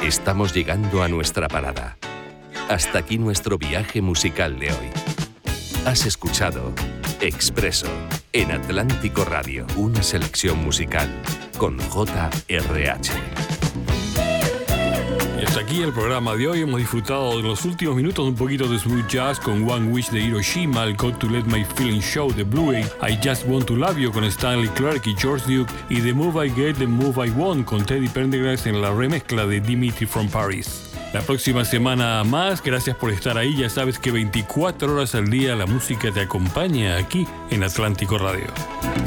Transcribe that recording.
Estamos llegando a nuestra parada. Hasta aquí nuestro viaje musical de hoy. Has escuchado Expreso en Atlántico Radio, una selección musical con JRH. Y hasta aquí el programa de hoy. Hemos disfrutado en los últimos minutos un poquito de smooth jazz con One Wish de Hiroshima, el Got to Let My Feelings Show de Bluey, I Just Want to Love You con Stanley Clarke y George Duke, y The Move I Get, The Move I Want con Teddy Pendergrass en la remezcla de Dimitri from Paris. La próxima semana más, gracias por estar ahí. Ya sabes que 24 horas al día la música te acompaña aquí en Atlántico Radio.